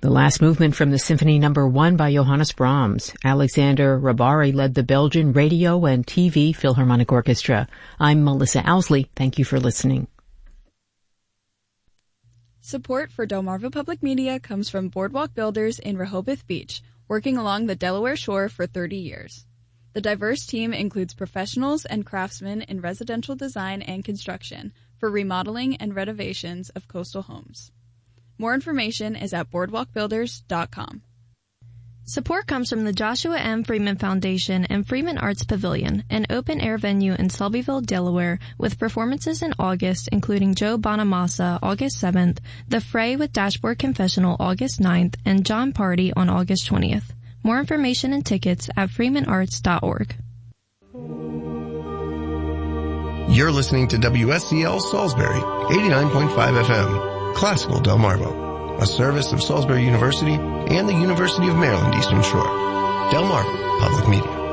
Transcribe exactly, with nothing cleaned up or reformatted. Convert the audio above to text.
The last movement from the Symphony Number One by Johannes Brahms. Alexander Rabari led the Belgian Radio and T V Philharmonic Orchestra. I'm Melissa Owsley. Thank you for listening. Support for Delmarva Public Media comes from Boardwalk Builders in Rehoboth Beach, working along the Delaware shore for thirty years. The diverse team includes professionals and craftsmen in residential design and construction for remodeling and renovations of coastal homes. More information is at boardwalk builders dot com. Support comes from the Joshua M. Freeman Foundation and Freeman Arts Pavilion, an open-air venue in Selbyville, Delaware, with performances in August, including Joe Bonamassa, August seventh, The Fray with Dashboard Confessional, August ninth, and John Party on August twentieth. More information and tickets at freeman arts dot org. You're listening to W S C L Salisbury, eighty-nine point five F M. Classical Delmarva, a service of Salisbury University and the University of Maryland Eastern Shore. Delmarva Public Media.